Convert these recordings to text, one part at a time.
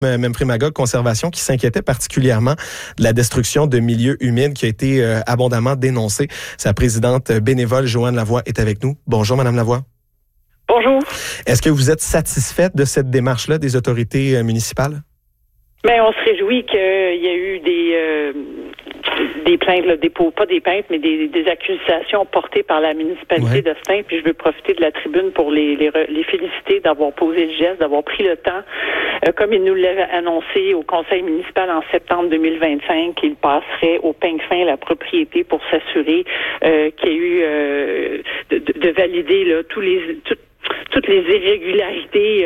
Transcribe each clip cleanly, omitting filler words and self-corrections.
Memphremagog Conservation qui s'inquiétait particulièrement de la destruction de milieux humides qui a été abondamment dénoncée. Sa présidente bénévole, Joanne Lavoie, est avec nous. Bonjour, Madame Lavoie. Bonjour. Est-ce que vous êtes satisfaite de cette démarche-là des autorités municipales? Bien, on se réjouit qu'il y a eu des plaintes, là, pas des plaintes, mais des accusations portées par la municipalité d'Austin. Puis je veux profiter de la tribune pour les féliciter d'avoir posé le geste, d'avoir pris le temps. Comme il nous l'avait annoncé au conseil municipal en septembre 2025, qu'il passerait au peigne fin la propriété pour s'assurer qu'il y a eu de valider là, toutes les irrégularités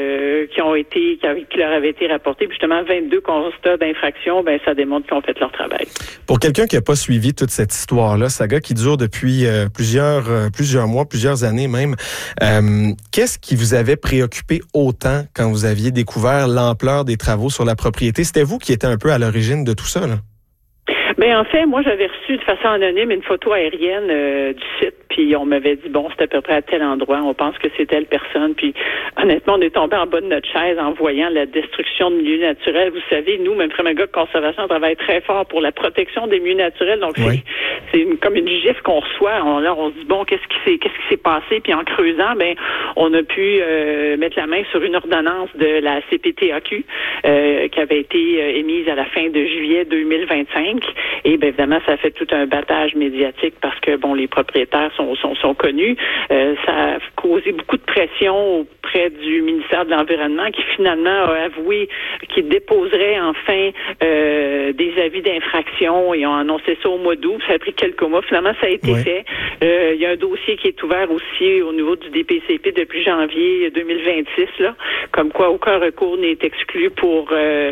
qui leur avaient été rapportées. Puis justement, 22 constats d'infraction, ça démontre qu'ils ont fait leur travail. Pour quelqu'un qui n'a pas suivi toute cette histoire-là, saga qui dure depuis plusieurs mois, plusieurs années même, qu'est-ce qui vous avait préoccupé autant quand vous aviez découvert l'ampleur des travaux sur la propriété? C'était vous qui étiez un peu à l'origine de tout ça, là? En fait, moi, j'avais reçu de façon anonyme une photo aérienne du site, puis on m'avait dit, c'est à peu près à tel endroit, on pense que c'est telle personne, puis honnêtement, on est tombé en bas de notre chaise en voyant la destruction de milieux naturels. Vous savez, nous, Memphremagog Conservation, on travaille très fort pour la protection des milieux naturels, donc c'est comme une gifle qu'on reçoit. On se dit, qu'est-ce qui s'est passé? Puis en creusant, on a pu mettre la main sur une ordonnance de la CPTAQ qui avait été émise à la fin de juillet 2025. Et évidemment, ça a fait tout un battage médiatique parce que les propriétaires sont connus. Ça a causé beaucoup de pression auprès du ministère de l'Environnement qui finalement a avoué qu'il déposerait enfin des avis d'infraction. Ils ont annoncé ça au mois d'août. Ça a pris quelques mois. Finalement, ça a été fait. Il y a un dossier qui est ouvert aussi au niveau du DPCP depuis janvier 2026, là, comme quoi aucun recours n'est exclu pour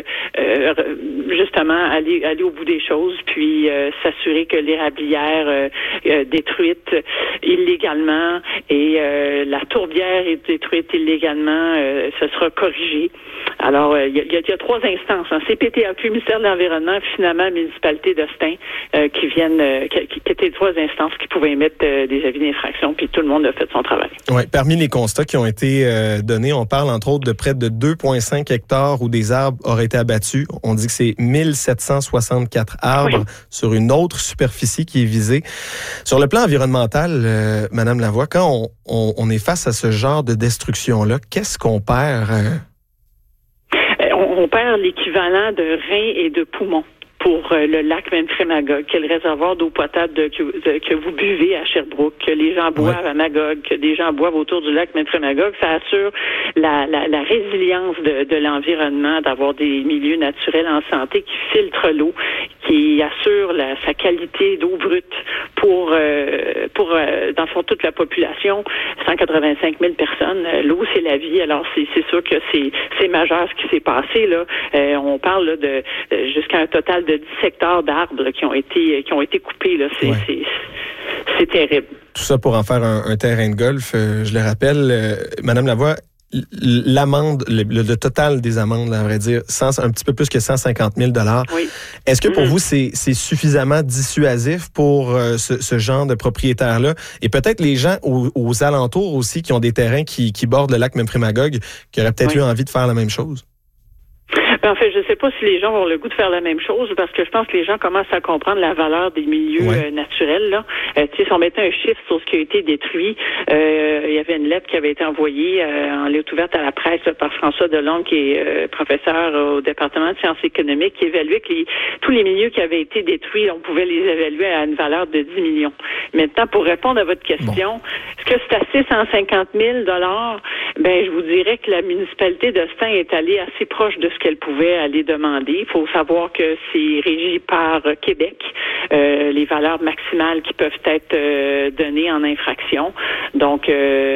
justement aller au bout des choses, puis s'assurer que l'érablière détruite illégalement et la tourbière est détruite illégalement, ce sera corrigé. Alors, il y a trois instances, CPTAQ, ministère de l'Environnement, finalement, municipalité d'Austin, qui étaient trois instances qui pouvaient émettre des avis d'infraction, puis tout le monde a fait son travail. Oui, parmi les constats qui ont été donnés, on parle entre autres de près de 2,5 hectares où des arbres auraient été abattus. On dit que c'est 1764 arbres sur une autre superficie qui est visée. Sur le plan environnemental, Madame Lavoie, quand on est face à ce genre de destruction-là, qu'est-ce qu'on perd? On perd l'équivalent de reins et de poumons pour le lac Memphremagog, qui est le réservoir d'eau potable que vous buvez à Sherbrooke, que les gens boivent à Magog, que des gens boivent autour du lac Memphremagog. Ça assure la résilience de l'environnement, d'avoir des milieux naturels en santé qui filtrent l'eau, qui assure sa qualité d'eau brute pour dans le fond, toute la population, 185 000 personnes. L'eau, c'est la vie. Alors, c'est sûr que c'est majeur ce qui s'est passé, là. On parle là, de jusqu'à un total de 10 hectares d'arbres là, qui ont été coupés, là. C'est terrible. Tout ça pour en faire un terrain de golf. Je le rappelle, Madame Lavoie, l'amende, le total des amendes, à vrai dire, un petit peu plus que 150 000 $. Oui. Est-ce que pour vous, c'est suffisamment dissuasif pour ce genre de propriétaires-là? Et peut-être les gens aux alentours aussi qui ont des terrains qui bordent le lac Memphremagog, qui auraient peut-être eu envie de faire la même chose? En fait, je ne sais pas si les gens ont le goût de faire la même chose parce que je pense que les gens commencent à comprendre la valeur des milieux naturels. Là, si on mettait un chiffre sur ce qui a été détruit, il y avait une lettre qui avait été envoyée en lettre ouverte à la presse par François Delonge, qui est professeur au département de sciences économiques, qui évaluait que tous les milieux qui avaient été détruits, on pouvait les évaluer à une valeur de 10 millions. Maintenant, pour répondre à votre question, est-ce que c'est assez 150 000 $? Je vous dirais que la municipalité d'Austin est allée assez proche de ce qu'elle pouvait aller demander. Il faut savoir que c'est régi par Québec, les valeurs maximales qui peuvent être données en infraction. Donc,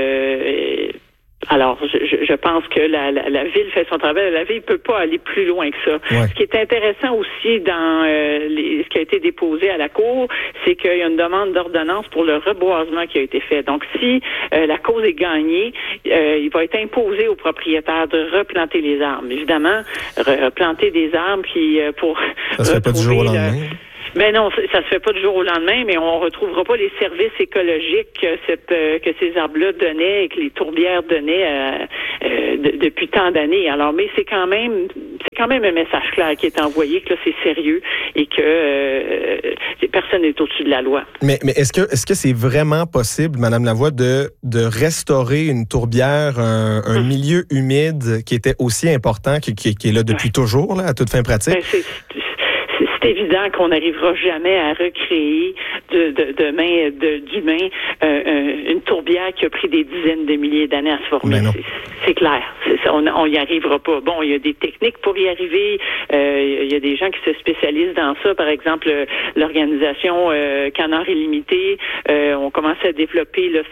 alors, je pense que la Ville fait son travail. La Ville ne peut pas aller plus loin que ça. Ouais. Ce qui est intéressant aussi dans ce qui a été déposé à la Cour, c'est qu'il y a une demande d'ordonnance pour le reboisement qui a été fait. Donc, si la cause est gagnée, il va être imposé aux propriétaires de replanter les arbres. Évidemment, replanter des arbres qui pour ça se fait pas du jour au lendemain. Ben non, ça se fait pas du jour au lendemain, mais on retrouvera pas les services écologiques que ces arbres-là donnaient et que les tourbières donnaient depuis tant d'années. Alors, mais c'est quand même un message clair qui est envoyé que là c'est sérieux et que personne n'est au-dessus de la loi. Mais est-ce que c'est vraiment possible, Madame Lavoie, de restaurer une tourbière, un milieu humide qui était aussi important, qui est là depuis toujours, là, à toute fin pratique? Ben, c'est évident qu'on n'arrivera jamais à recréer d'humain une tourbière qui a pris des dizaines de milliers d'années à se former. C'est clair. On y arrivera pas. Bon, il y a des techniques pour y arriver. Il y a des gens qui se spécialisent dans ça. Par exemple, l'organisation Canard Illimité on commence à développer là,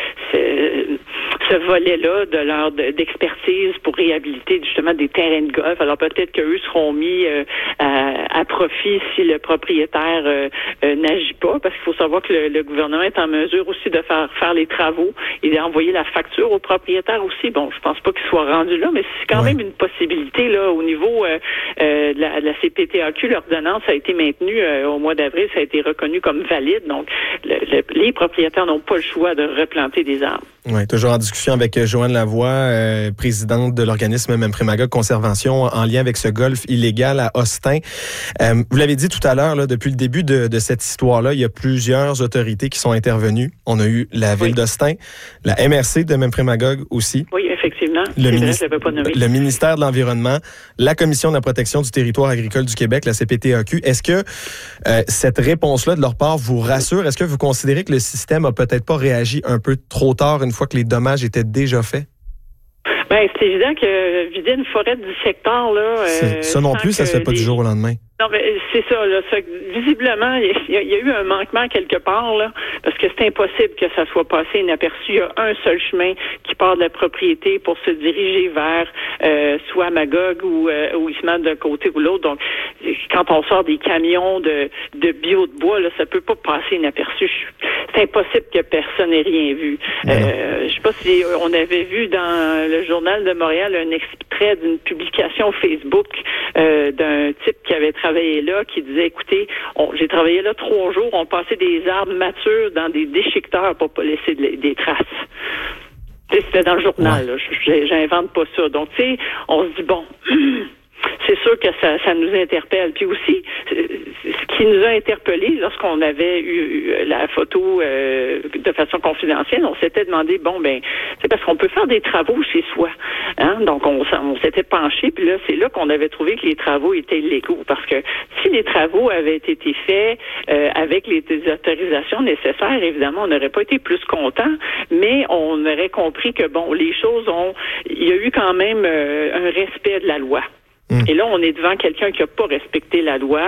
ce volet-là d'expertise pour réhabiliter justement des terrains de golf. Alors peut-être qu'eux seront mis à profit si le propriétaire n'agit pas, parce qu'il faut savoir que le gouvernement est en mesure aussi de faire les travaux et d'envoyer la facture au propriétaire aussi. Bon, je pense pas qu'il soit rendu là, mais c'est quand même une possibilité là au niveau de la CPTAQ. L'ordonnance a été maintenue au mois d'avril, ça a été reconnu comme valide. Donc, les propriétaires n'ont pas le choix de replanter des arbres. Oui, toujours en discussion avec Joanne Lavoie, présidente de l'organisme Memphremagog Conservation, en lien avec ce golf illégal à Austin. Vous l'avez dit tout à l'heure, là, depuis le début de cette histoire-là, il y a plusieurs autorités qui sont intervenues. On a eu la ville d'Austin, la MRC de Memphremagog aussi. Oui, effectivement. Le ministère de l'Environnement, la Commission de la protection du territoire agricole du Québec, la CPTAQ. Est-ce que cette réponse-là de leur part vous rassure? Est-ce que vous considérez que le système a peut-être pas réagi un peu trop tard une fois que les dommages étaient déjà faits? Ben, c'est évident que vider une forêt de 10 hectares, là... ça non plus, ça se fait pas du jour au lendemain. Non, mais c'est ça, là. Visiblement, il y a eu un manquement quelque part, là, parce que c'est impossible que ça soit passé inaperçu. Il y a un seul chemin qui part de la propriété pour se diriger vers soit Magog ou il se met d'un côté ou l'autre. Donc, quand on sort des camions de bio de bois, là, ça peut pas passer inaperçu. C'est impossible que personne n'ait rien vu. Je sais pas si on avait vu dans le Journal de Montréal un extrait d'une publication Facebook d'un type qui avait travaillé là, qui disait, écoutez, j'ai travaillé là 3 jours, on passait des arbres matures dans des déchiqueteurs pour pas laisser des traces. C'était dans le journal, là. J'invente pas ça. Donc, tu sais, on se dit, bon, c'est sûr que ça nous interpelle. Puis aussi, ce qui nous a interpellés lorsqu'on avait eu la photo de façon confidentielle, on s'était demandé, bon, ben, c'est parce qu'on peut faire des travaux chez soi. Hein? Donc, on s'était penché, puis là, c'est là qu'on avait trouvé que les travaux étaient illégaux. Parce que si les travaux avaient été faits avec les autorisations nécessaires, évidemment, on n'aurait pas été plus content, mais on aurait compris que, bon, les choses il y a eu quand même un respect de la loi. Et là, on est devant quelqu'un qui n'a pas respecté la loi,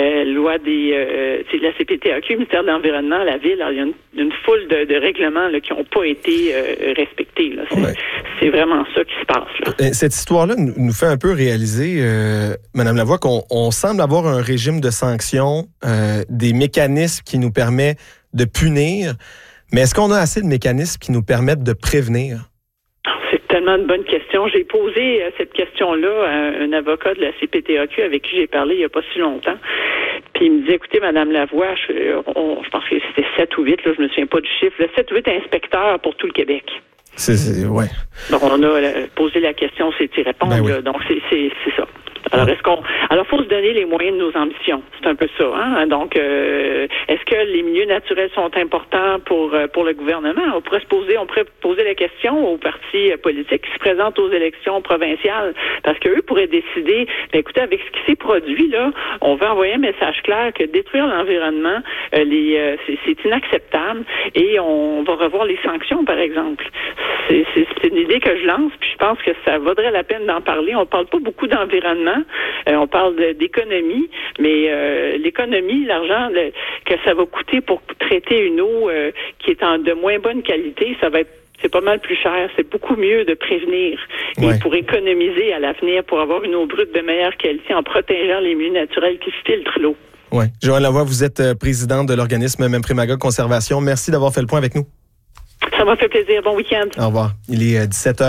c'est la CPTAQ, le ministère de l'Environnement, la Ville. Alors, il y a une foule de règlements là, qui n'ont pas été respectés. Là. C'est vraiment ça qui se passe. Là. Cette histoire-là nous fait un peu réaliser, Madame Lavoie, qu'on semble avoir un régime de sanctions, des mécanismes qui nous permettent de punir, mais est-ce qu'on a assez de mécanismes qui nous permettent de prévenir? C'est tellement une bonne question. J'ai posé cette question-là à un avocat de la CPTAQ avec qui j'ai parlé il n'y a pas si longtemps. Puis il me dit, écoutez, Madame Lavoie, je pense que c'était 7 ou 8, là, je me souviens pas du chiffre, 7 ou 8 inspecteurs pour tout le Québec. Ouais. Donc, on a posé la question, c'est y répondre. Ben oui. Là. Donc, c'est ça. Alors, faut se donner les moyens de nos ambitions. C'est un peu ça, hein? Donc, est-ce que les milieux naturels sont importants pour le gouvernement? On pourrait poser la question aux partis politiques qui se présentent aux élections provinciales. Parce qu'eux pourraient décider, écoutez, avec ce qui s'est produit, là, on veut envoyer un message clair que détruire l'environnement, c'est inacceptable et on va revoir les sanctions, par exemple. C'est une idée que je lance, puis je pense que ça vaudrait la peine d'en parler. On parle pas beaucoup d'environnement, on parle d'économie, mais l'économie, l'argent que ça va coûter pour traiter une eau qui est de moins bonne qualité, c'est pas mal plus cher. C'est beaucoup mieux de prévenir et pour économiser à l'avenir, pour avoir une eau brute de meilleure qualité en protégeant les milieux naturels qui filtrent l'eau. Oui. Joanne Lavoie, vous êtes présidente de l'organisme Memphremagog Conservation. Merci d'avoir fait le point avec nous. Ça m'a fait plaisir. Bon week-end. Au revoir. Il est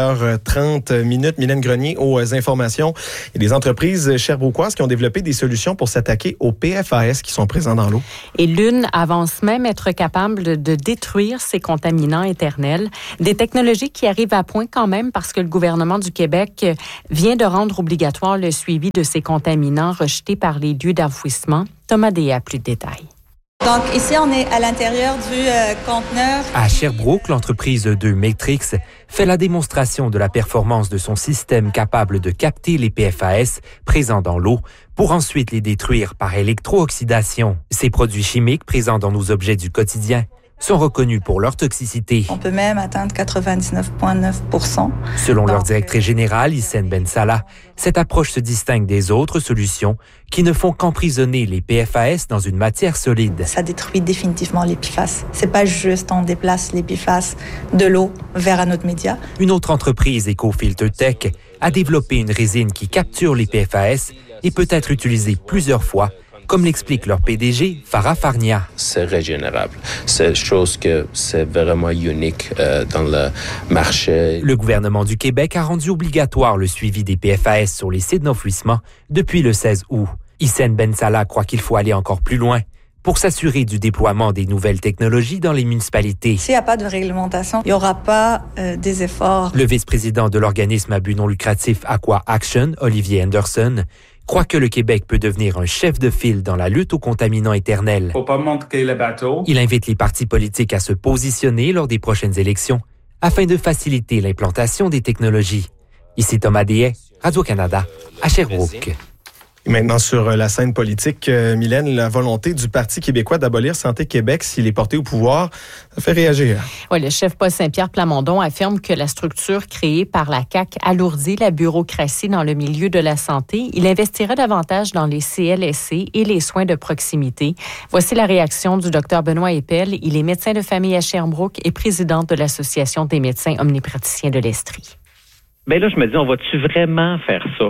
17h30 minutes. Mylène Grenier aux informations. Il y a des entreprises sherbrookoises qui ont développé des solutions pour s'attaquer aux PFAS qui sont présents dans l'eau. Et l'une avance même être capable de détruire ces contaminants éternels. Des technologies qui arrivent à point quand même parce que le gouvernement du Québec vient de rendre obligatoire le suivi de ces contaminants rejetés par les lieux d'enfouissement. Thomas Déa a plus de détails. Donc ici, on est à l'intérieur du conteneur. À Sherbrooke, l'entreprise de Matrix fait la démonstration de la performance de son système capable de capter les PFAS présents dans l'eau pour ensuite les détruire par électro-oxydation. Ces produits chimiques présents dans nos objets du quotidien sont reconnus pour leur toxicité. On peut même atteindre 99,9%. Selon leur directrice générale, Hissène Ben Salah, cette approche se distingue des autres solutions qui ne font qu'emprisonner les PFAS dans une matière solide. Ça détruit définitivement les PFAS. C'est pas juste on déplace les PFAS de l'eau vers un autre média. Une autre entreprise, EcoFilter Tech, a développé une résine qui capture les PFAS et peut être utilisée plusieurs fois, comme l'explique leur PDG, Farah Farnia. C'est régénérable. C'est chose que c'est vraiment unique dans le marché. Le gouvernement du Québec a rendu obligatoire le suivi des PFAS sur les sites d'enfouissement depuis le 16 août. Hissène Ben Salah croit qu'il faut aller encore plus loin pour s'assurer du déploiement des nouvelles technologies dans les municipalités. S'il n'y a pas de réglementation, il n'y aura pas des efforts. Le vice-président de l'organisme à but non lucratif Aqua Action, Olivier Anderson, croit que le Québec peut devenir un chef de file dans la lutte aux contaminants éternels. Faut pas manquer le bateau. Il invite les partis politiques à se positionner lors des prochaines élections afin de faciliter l'implantation des technologies. Ici Thomas Déa, Radio-Canada, à Sherbrooke. Et maintenant, sur la scène politique, Mylène, la volonté du Parti québécois d'abolir Santé Québec s'il est porté au pouvoir, ça fait réagir. Oui, le chef Paul Saint-Pierre Plamondon affirme que la structure créée par la CAQ alourdit la bureaucratie dans le milieu de la santé. Il investira davantage dans les CLSC et les soins de proximité. Voici la réaction du Dr Benoît Épel. Il est médecin de famille à Sherbrooke et président de l'Association des médecins omnipraticiens de l'Estrie. Ben là, je me dis, on va-tu vraiment faire ça?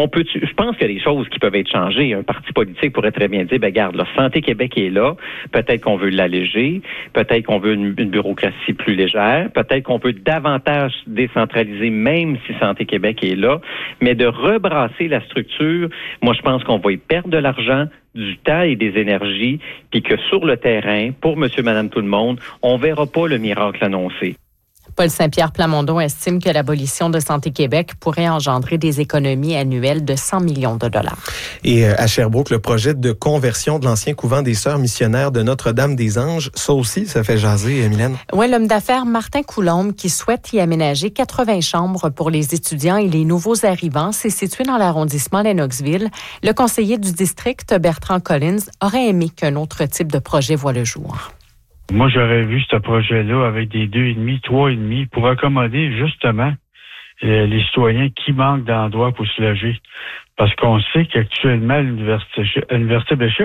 Je pense qu'il y a des choses qui peuvent être changées. Un parti politique pourrait très bien dire, ben garde, là, Santé Québec est là. Peut-être qu'on veut l'alléger. Peut-être qu'on veut une bureaucratie plus légère. Peut-être qu'on peut davantage décentraliser, même si Santé Québec est là. Mais de rebrasser la structure, moi, je pense qu'on va y perdre de l'argent, du temps et des énergies, puis que sur le terrain, pour monsieur, madame, tout le monde, on verra pas le miracle annoncé. Paul Saint-Pierre Plamondon estime que l'abolition de Santé Québec pourrait engendrer des économies annuelles de 100 millions de dollars. Et à Sherbrooke, le projet de conversion de l'ancien couvent des Sœurs missionnaires de Notre-Dame-des-Anges, ça aussi, ça fait jaser, Mylène. Oui, l'homme d'affaires Martin Coulombe, qui souhaite y aménager 80 chambres pour les étudiants et les nouveaux arrivants, c'est situé dans l'arrondissement d'Enoxville. Le conseiller du district, Bertrand Collins, aurait aimé qu'un autre type de projet voie le jour. Moi, j'aurais vu ce projet-là avec des 2,5, 3,5 pour accommoder justement les citoyens qui manquent d'endroits pour se loger. Parce qu'on sait qu'actuellement, l'Université Bishop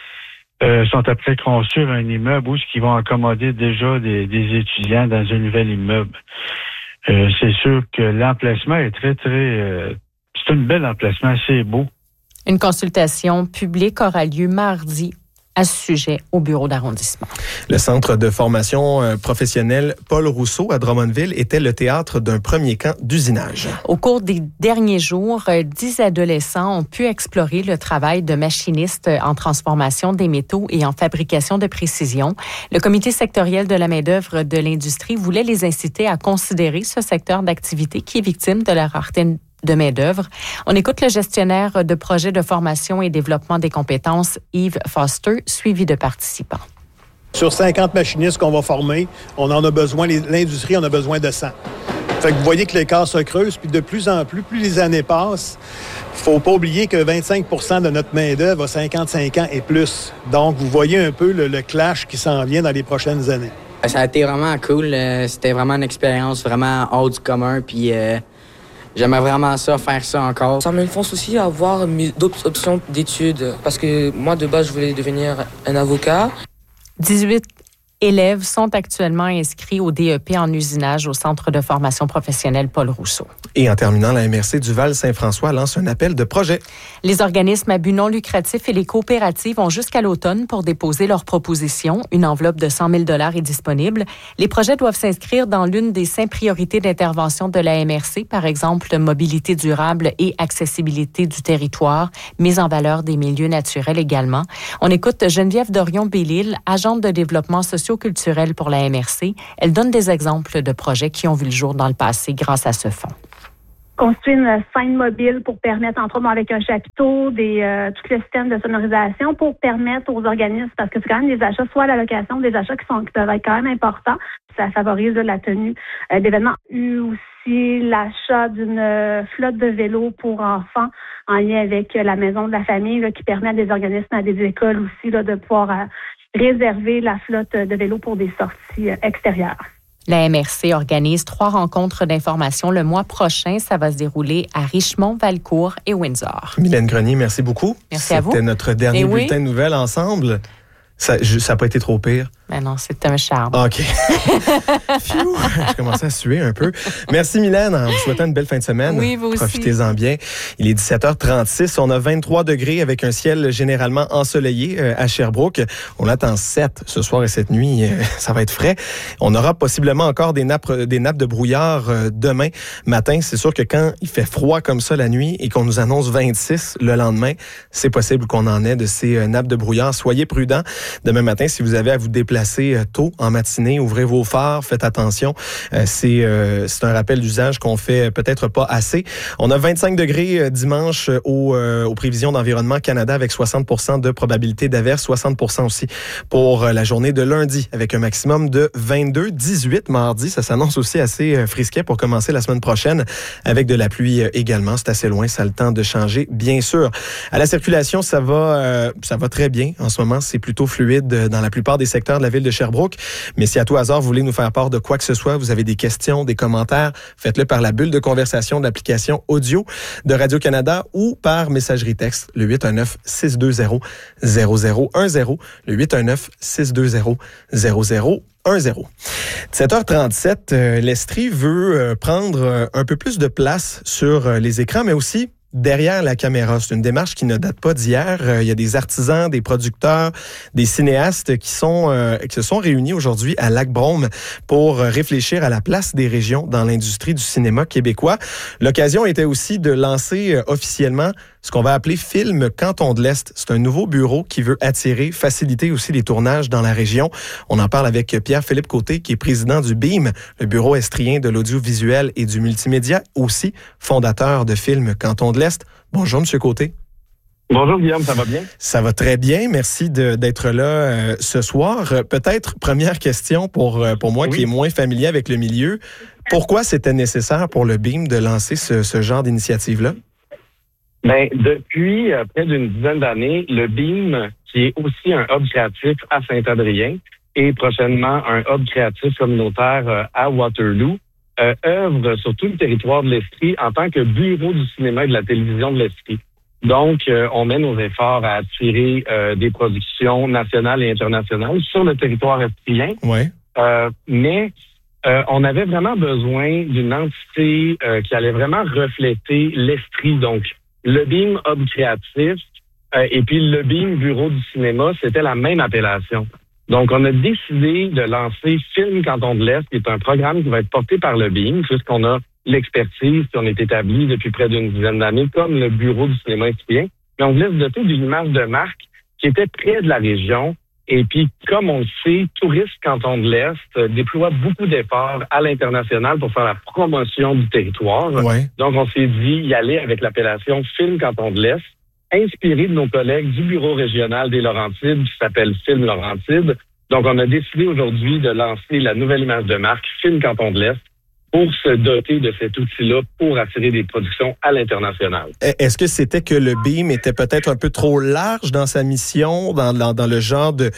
sont après construire un immeuble où ils vont accommoder déjà des étudiants dans un nouvel immeuble. C'est sûr que l'emplacement est très, très... c'est un bel emplacement, c'est beau. Une consultation publique aura lieu mardi à ce sujet au bureau d'arrondissement. Le centre de formation professionnelle Paul Rousseau à Drummondville était le théâtre d'un premier camp d'usinage. Au cours des derniers jours, 10 adolescents ont pu explorer le travail de machinistes en transformation des métaux et en fabrication de précision. Le comité sectoriel de la main-d'œuvre de l'industrie voulait les inciter à considérer ce secteur d'activité qui est victime de la rareté de main-d'œuvre. On écoute le gestionnaire de projet de formation et développement des compétences, Yves Foster, suivi de participants. Sur 50 machinistes qu'on va former, on en a besoin, l'industrie en a besoin de 100. Fait que vous voyez que l'écart se creuse, puis de plus en plus les années passent, il ne faut pas oublier que 25 % de notre main-d'œuvre a 55 ans et plus. Donc, vous voyez un peu le clash qui s'en vient dans les prochaines années. Ça a été vraiment cool. C'était vraiment une expérience vraiment hors du commun, puis j'aimerais vraiment faire ça encore. Ça me force aussi à avoir d'autres options d'études. Parce que moi, de base, je voulais devenir un avocat. 18 élèves sont actuellement inscrits au DEP en usinage au Centre de formation professionnelle Paul Rousseau. Et en terminant, la MRC du Val-Saint-François lance un appel de projet. Les organismes à but non lucratif et les coopératives ont jusqu'à l'automne pour déposer leurs propositions. Une enveloppe de 100 000 $ est disponible. Les projets doivent s'inscrire dans l'une des 5 priorités d'intervention de la MRC, par exemple mobilité durable et accessibilité du territoire, mise en valeur des milieux naturels également. On écoute Geneviève Dorion-Bellil, agente de développement socio-culturel pour la MRC. Elle donne des exemples de projets qui ont vu le jour dans le passé grâce à ce fonds. Construire une scène mobile pour permettre, entre autres, avec un chapiteau, tout le système de sonorisation pour permettre aux organismes, parce que c'est quand même des achats, soit à la location, des achats qui peuvent être quand même importants. Ça favorise la tenue d'événements. Aussi l'achat d'une flotte de vélos pour enfants en lien avec la maison de la famille qui permet à des organismes, à des écoles aussi de pouvoir réserver la flotte de vélos pour des sorties extérieures. La MRC organise 3 rencontres d'information le mois prochain. Ça va se dérouler à Richmond, Valcourt et Windsor. Mylène Grenier, merci beaucoup. Merci à vous. C'était notre dernier bulletin de nouvelles ensemble. Ça n'a pas été trop pire. Ben non, c'est un charme. OK. Phew, je commençais à suer un peu. Merci Mylène, en vous souhaitant une belle fin de semaine. Oui, vous aussi. Profitez-en bien. Il est 17h36. On a 23 degrés avec un ciel généralement ensoleillé à Sherbrooke. On attend 7 ce soir et cette nuit. Ça va être frais. On aura possiblement encore des nappes de brouillard demain matin. C'est sûr que quand il fait froid comme ça la nuit et qu'on nous annonce 26 le lendemain, c'est possible qu'on en ait de ces nappes de brouillard. Soyez prudents. Demain matin, si vous avez à vous déplacer tôt en matinée, ouvrez vos phares, faites attention. C'est un rappel d'usage qu'on fait peut-être pas assez. On a 25 degrés dimanche aux prévisions d'Environnement Canada avec 60% de probabilité d'averse, 60% aussi pour la journée de lundi avec un maximum de 22, 18 mardi. Ça s'annonce aussi assez frisquet pour commencer la semaine prochaine avec de la pluie également. C'est assez loin, ça a le temps de changer, bien sûr. À la circulation, ça va très bien. En ce moment, c'est plutôt fluide dans la plupart des secteurs de la ville de Sherbrooke. Mais si à tout hasard, vous voulez nous faire part de quoi que ce soit, vous avez des questions, des commentaires, faites-le par la bulle de conversation de l'application audio de Radio-Canada ou par messagerie texte, le 819-620-0010, le 819-620-0010. 7h37, l'Estrie veut prendre un peu plus de place sur les écrans, mais aussi derrière la caméra. C'est une démarche qui ne date pas d'hier. Il y a des artisans, des producteurs, des cinéastes qui se sont réunis aujourd'hui à Lac-Brome pour réfléchir à la place des régions dans l'industrie du cinéma québécois. L'occasion était aussi de lancer officiellement ce qu'on va appeler Film Canton de l'Est. C'est un nouveau bureau qui veut attirer, faciliter aussi les tournages dans la région. On en parle avec Pierre-Philippe Côté, qui est président du BIM, le Bureau estrien de l'audiovisuel et du multimédia, aussi fondateur de Film Canton de l'Est. Bonjour, M. Côté. Bonjour, Guillaume, ça va bien? Ça va très bien. Merci d'être là ce soir. Peut-être, première question pour moi qui est moins familier avec le milieu. Pourquoi c'était nécessaire pour le BIM de lancer ce genre d'initiative-là? Ben, depuis près d'une dizaine d'années, le BIM, qui est aussi un hub créatif à Saint-Adrien et prochainement un hub créatif communautaire à Waterloo, œuvre sur tout le territoire de l'Estrie en tant que bureau du cinéma et de la télévision de l'Estrie. Donc, on met nos efforts à attirer des productions nationales et internationales sur le territoire estrien. Ouais. Mais on avait vraiment besoin d'une entité qui allait vraiment refléter l'Estrie. Donc, le BIM Hub créatif et puis le BIM Bureau du cinéma, c'était la même appellation. Donc, on a décidé de lancer Film Canton de l'Est, qui est un programme qui va être porté par le BIM, puisqu'on a l'expertise qui en est établie depuis près d'une dizaine d'années, comme le Bureau du cinéma estrien. Mais on voulait se doter d'une image de marque qui était près de la région. Et puis, comme on le sait, Tourisme Canton de l'Est déploie beaucoup d'efforts à l'international pour faire la promotion du territoire. Ouais. Donc, on s'est dit y aller avec l'appellation Film Canton de l'Est, inspiré de nos collègues du bureau régional des Laurentides qui s'appelle Film Laurentides. Donc, on a décidé aujourd'hui de lancer la nouvelle image de marque Film Canton de l'Est pour se doter de cet outil-là pour attirer des productions à l'international. Est-ce que c'était que le BIM était peut-être un peu trop large dans sa mission, dans le genre de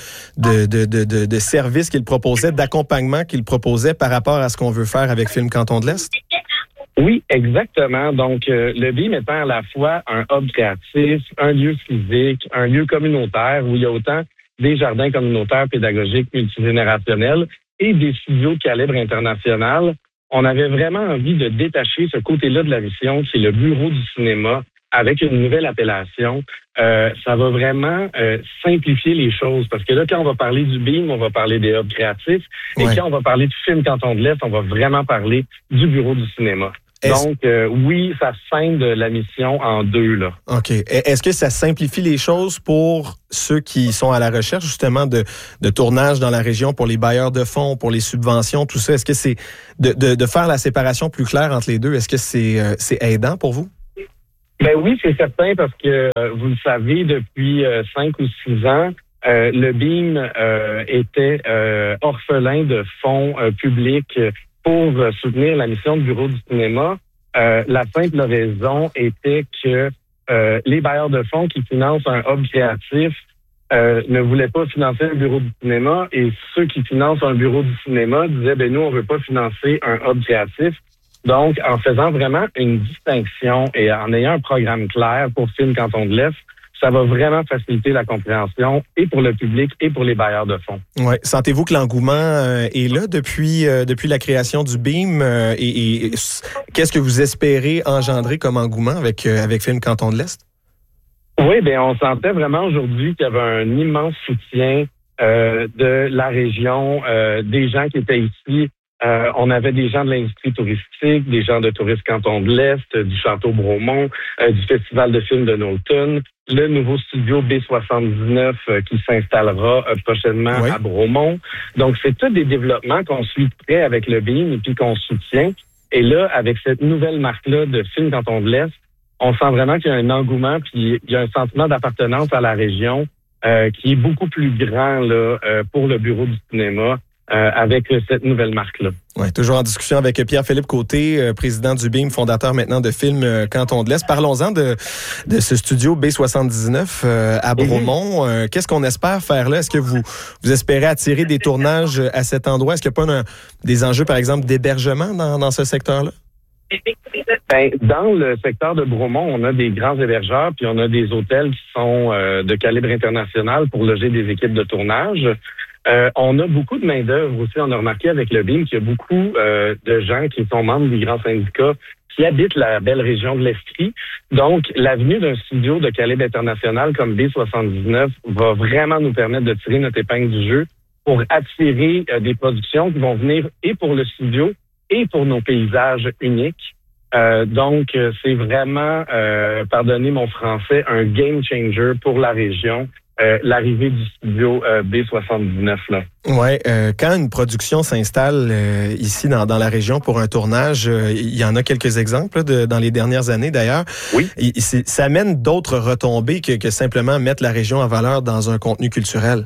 service qu'il proposait, d'accompagnement qu'il proposait par rapport à ce qu'on veut faire avec Film Canton de l'Est? Oui, exactement. Donc, le BIM étant à la fois un hub créatif, un lieu physique, un lieu communautaire où il y a autant des jardins communautaires pédagogiques multigénérationnels et des studios de calibre international. On avait vraiment envie de détacher ce côté-là de la mission, qui est le bureau du cinéma, avec une nouvelle appellation. Ça va vraiment simplifier les choses. Parce que là, quand on va parler du BEAM, on va parler des hubs créatifs. Et quand on va parler du film Canton de l'Est, on va vraiment parler du bureau du cinéma. Donc, oui, ça scinde la mission en deux, là. OK. Est-ce que ça simplifie les choses pour ceux qui sont à la recherche, justement, de tournage dans la région, pour les bailleurs de fonds, pour les subventions, tout ça? Est-ce que c'est de faire la séparation plus claire entre les deux? Est-ce que c'est aidant pour vous? Ben oui, c'est certain, parce que vous le savez, depuis 5 ou 6 ans, le BEAM était orphelin de fonds publics pour soutenir la mission du bureau du cinéma. La simple raison était que les bailleurs de fonds qui financent un hub créatif ne voulaient pas financer un bureau du cinéma, et ceux qui financent un bureau du cinéma disaient, ben nous, on veut pas financer un hub créatif. Donc, en faisant vraiment une distinction et en ayant un programme clair pour Film Canton de l'Est, ça va vraiment faciliter la compréhension et pour le public et pour les bailleurs de fonds. Ouais. Sentez-vous que l'engouement est là depuis la création du BEAM et qu'est-ce que vous espérez engendrer comme engouement avec Film Canton de l'Est? Oui, bien, on sentait vraiment aujourd'hui qu'il y avait un immense soutien de la région, des gens qui étaient ici. On avait des gens de l'industrie touristique, des gens de Tourisme Canton de l'Est, du Château Bromont, du Festival de films de Knowlton, le nouveau studio B79 qui s'installera prochainement à Bromont. Donc, c'est tous des développements qu'on suit de près avec le BEAM et puis qu'on soutient. Et là, avec cette nouvelle marque-là de Film Canton de l'Est, on sent vraiment qu'il y a un engouement puis il y a un sentiment d'appartenance à la région qui est beaucoup plus grand là pour le bureau du cinéma. Avec cette nouvelle marque-là. Oui, toujours en discussion avec Pierre-Philippe Côté, président du BEAM, fondateur maintenant de Film Canton de l'Est. Parlons-en de ce studio B79 à Bromont. Qu'est-ce qu'on espère faire là? Est-ce que vous espérez attirer des tournages à cet endroit? Est-ce qu'il n'y a pas des enjeux, par exemple, d'hébergement dans ce secteur-là? Ben, dans le secteur de Bromont, on a des grands hébergeurs, puis on a des hôtels qui sont de calibre international pour loger des équipes de tournage. On a beaucoup de main-d'œuvre aussi. On a remarqué avec le BEAM qu'il y a beaucoup de gens qui sont membres des grands syndicats qui habitent la belle région de l'Estrie. Donc, l'avenue d'un studio de calibre international comme B79 va vraiment nous permettre de tirer notre épingle du jeu pour attirer des productions qui vont venir et pour le studio et pour nos paysages uniques. Donc, c'est vraiment, pardonnez mon français, un game changer pour la région. L'arrivée du studio B79 là. Ouais, quand une production s'installe ici dans la région pour un tournage, il y en a quelques exemples là, dans les dernières années d'ailleurs. Oui. Ça amène d'autres retombées que simplement mettre la région en valeur dans un contenu culturel.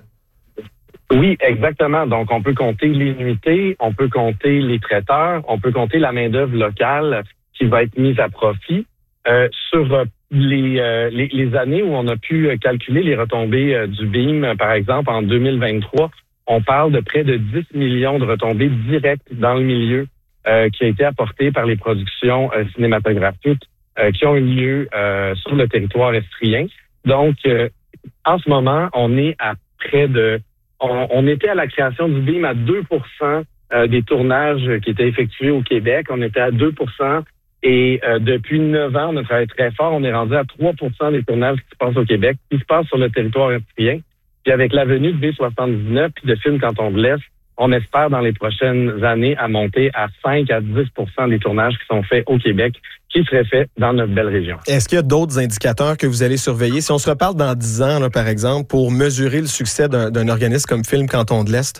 Oui, exactement. Donc, on peut compter les nuitées, on peut compter les traiteurs, on peut compter la main-d'œuvre locale qui va être mise à profit. Sur les années où on a pu calculer les retombées du BEAM, par exemple, en 2023, on parle de près de 10 millions de retombées directes dans le milieu qui a été apportées par les productions cinématographiques qui ont eu lieu sur le territoire estrien. Donc, en ce moment, on est à près de... On était à la création du BEAM à 2% des tournages qui étaient effectués au Québec. On était à 2%. Et depuis 9 ans, on a travaillé très fort. On est rendu à 3% des tournages qui se passent au Québec, qui se passent sur le territoire estrien. Puis avec la venue de B79 puis de Film Canton de l'Est, on espère dans les prochaines années à monter à 5 à 10% des tournages qui sont faits au Québec, qui seraient faits dans notre belle région. Est-ce qu'il y a d'autres indicateurs que vous allez surveiller? Si on se reparle dans 10 ans, là, par exemple, pour mesurer le succès d'un organisme comme Film Canton de l'Est?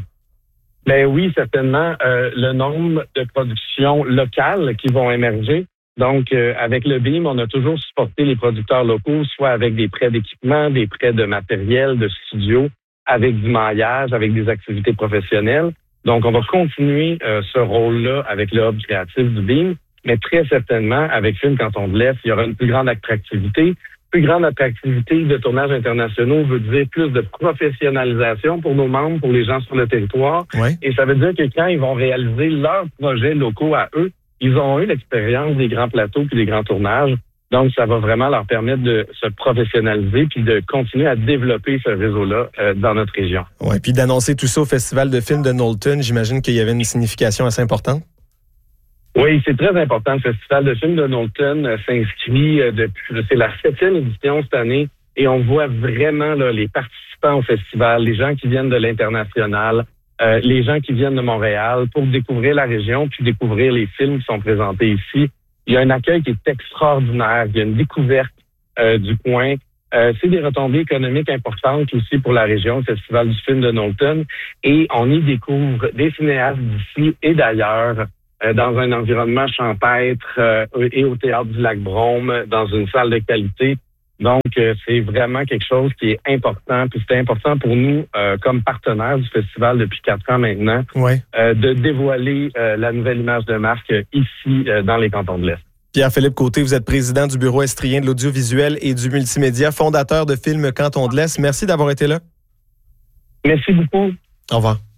Ben oui, certainement. Le nombre de productions locales qui vont émerger. Donc, avec le BEAM, on a toujours supporté les producteurs locaux, soit avec des prêts d'équipement, des prêts de matériel, de studio, avec du maillage, avec des activités professionnelles. Donc, on va continuer ce rôle-là avec le hub créatif du BEAM, mais très certainement, avec Film Canton de l'Est, il y aura une plus grande attractivité. Plus grande attractivité de tournages internationaux veut dire plus de professionnalisation pour nos membres, pour les gens sur le territoire. Ouais. Et ça veut dire que quand ils vont réaliser leurs projets locaux à eux, ils ont eu l'expérience des grands plateaux puis des grands tournages. Donc, ça va vraiment leur permettre de se professionnaliser puis de continuer à développer ce réseau-là dans notre région. Oui, puis d'annoncer tout ça au Festival de films de Knowlton, j'imagine qu'il y avait une signification assez importante. Oui, c'est très important. Le Festival de films de Knowlton s'inscrit c'est la 7e édition cette année et on voit vraiment là, les participants au festival, les gens qui viennent de l'international, les gens qui viennent de Montréal pour découvrir la région puis découvrir les films qui sont présentés ici. Il y a un accueil qui est extraordinaire. Il y a une découverte du coin. C'est des retombées économiques importantes aussi pour la région, le Festival du film de Knowlton. Et on y découvre des cinéastes d'ici et d'ailleurs dans un environnement champêtre et au Théâtre du Lac-Brome, dans une salle de qualité. Donc, c'est vraiment quelque chose qui est important. Puis c'est important pour nous, comme partenaires du festival depuis 4 ans maintenant, de dévoiler la nouvelle image de marque ici, dans les cantons de l'Est. Pierre-Philippe Côté, vous êtes président du Bureau estrien de l'audiovisuel et du multimédia, fondateur de Films Canton de l'Est. Merci d'avoir été là. Merci beaucoup. Au revoir.